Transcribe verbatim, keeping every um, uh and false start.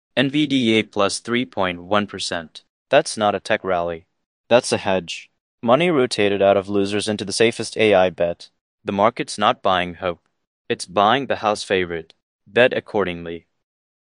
N V D A plus three point one percent. That's not a tech rally. That's a hedge. Money rotated out of losers into the safest A I bet. The market's not buying hope. It's buying the house favorite. Bet accordingly.